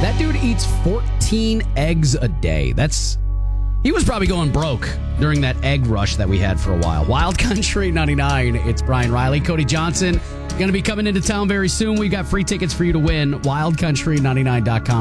That dude eats 14 eggs a day. He was probably going broke during that egg rush that we had for a while. Wild Country 99. It's Brian Riley. Cody Johnson going to be coming into town very soon. We've got free tickets for you to win. WildCountry99.com.